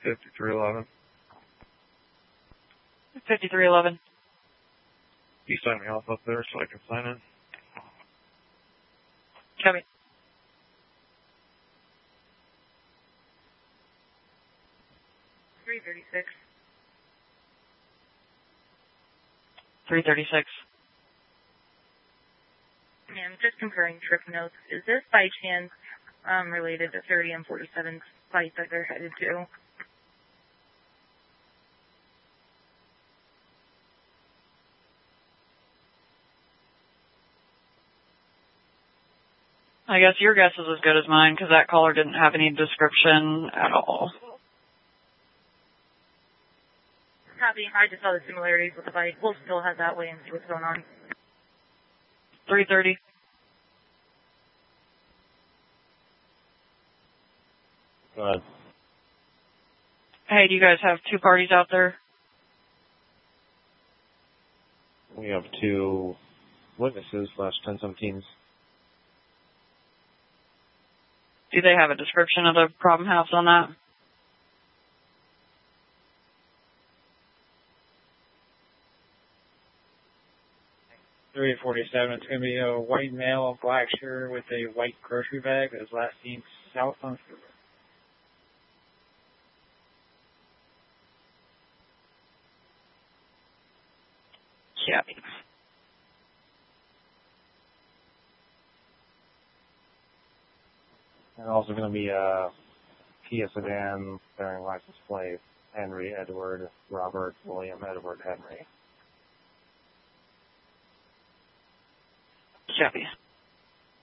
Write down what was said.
5311. 5311. You sign me off up there so I can sign in. Copy. $336. 336. Yeah, I'm just comparing trip notes. Is this by chance related to 30 and 47 flight that they're headed to? I guess your guess is as good as mine because that caller didn't have any description at all. Copy. I just saw the similarities with the bike. We'll still head that way and see what's going on. 330. Go ahead. Hey, do you guys have two parties out there? We have 2 witnesses / 1017s. Do they have a description of the problem house on that? $347. It's going to be a white male, black shirt with a white grocery bag that was last seen south on Freeway. Copy. And also going to be a Kia sedan bearing license plate Henry Edward Robert William Edward Henry. Copy.